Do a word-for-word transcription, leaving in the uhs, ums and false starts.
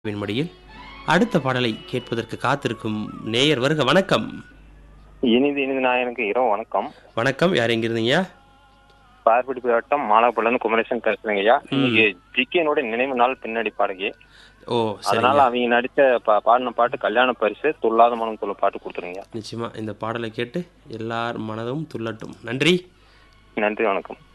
விண்மடியில் அடுத்த பாடலை கேட்பதற்கு காத்திருக்கும் நேயர் வருக. வணக்கம். இனிது இனிது நாயனுக்கு இரவு வணக்கம். வணக்கம். யார் எங்கிருந்தீங்க? பார்வடி வட்டம் மாலாப்பள்ளம் குமரேசன் பேசுறேங்க ஐயா. இன்னைக்கு ஜிகேனோட நினைவு நாள் பின்னாடி பாடகி. ஓ, அதனால அவங்க நடித்த பா- பாடின பாட்டு கல்யாண பரிசு துள்ளாத மனம் துள்ள பாட்டு கொடுத்துருங்க. நிச்சயமா இந்த பாடலை கேட்டு எல்லார் மனதும் துள்ளட்டும். நன்றி. நன்றி, வணக்கம்.